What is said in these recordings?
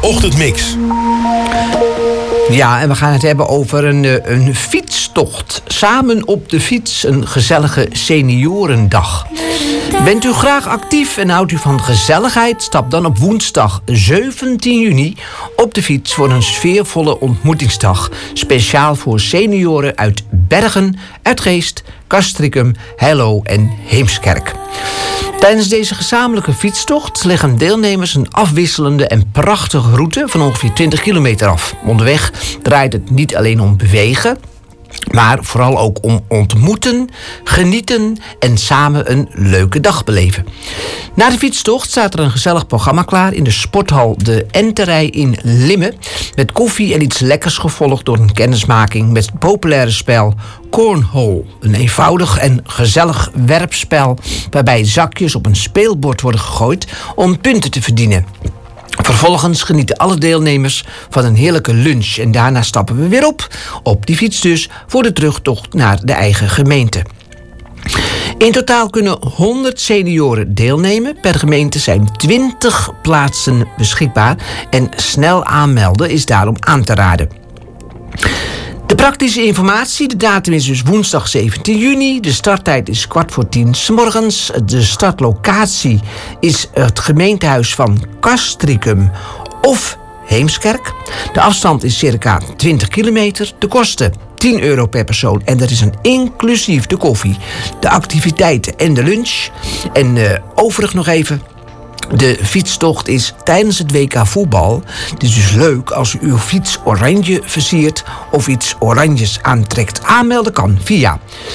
ochtendmix. Ja, en we gaan het hebben over een fietstocht. Samen op de fiets, een gezellige seniorendag. Bent u graag actief en houdt u van gezelligheid? Stap dan op woensdag 17 juni op de fiets voor een sfeervolle ontmoetingsdag. Speciaal voor senioren uit Bergen, Uitgeest, Castricum, Heilo en Heemskerk. Tijdens deze gezamenlijke fietstocht leggen deelnemers een afwisselende en prachtige route van ongeveer 20 kilometer af. Onderweg draait het niet alleen om bewegen, maar vooral ook om ontmoeten, genieten en samen een leuke dag beleven. Na de fietstocht staat er een gezellig programma klaar in de sporthal De Enterij in Limmen. Met koffie en iets lekkers, gevolgd door een kennismaking met het populaire spel Cornhole. Een eenvoudig en gezellig werpspel waarbij zakjes op een speelbord worden gegooid om punten te verdienen. Vervolgens genieten alle deelnemers van een heerlijke lunch. En daarna stappen we weer op die fiets dus, voor de terugtocht naar de eigen gemeente. In totaal kunnen 100 senioren deelnemen. Per gemeente zijn 20 plaatsen beschikbaar. En snel aanmelden is daarom aan te raden. De praktische informatie, de datum is dus woensdag 17 juni. De starttijd is 9:15 's morgens. De startlocatie is het gemeentehuis van Castricum of Heemskerk. De afstand is circa 20 kilometer. De kosten €10 per persoon. En dat is een inclusief de koffie, de activiteiten en de lunch. En overig nog even. De fietstocht is tijdens het WK voetbal. Het is dus leuk als u uw fiets oranje versiert of iets oranjes aantrekt. Aanmelden kan via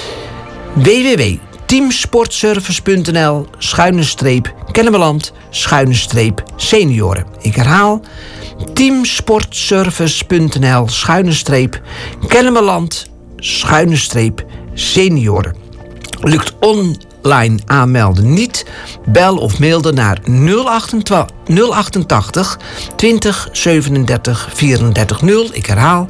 www.teamsportservice.nl/Kennemerland/senioren. Ik herhaal, teamsportservice.nl/Kennemerland/senioren. Lukt online aanmelden niet? Bel of mail dan naar 088 20 37 34 0. Ik herhaal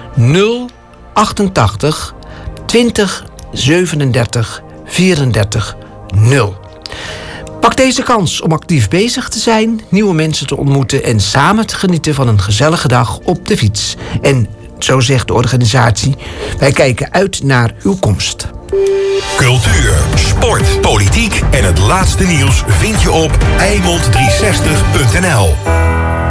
088 20 37 34 0. Pak deze kans om actief bezig te zijn, nieuwe mensen te ontmoeten en samen te genieten van een gezellige dag op de fiets. En zo zegt de organisatie, wij kijken uit naar uw komst. Cultuur, sport, politiek en het laatste nieuws vind je op Eimond360.nl.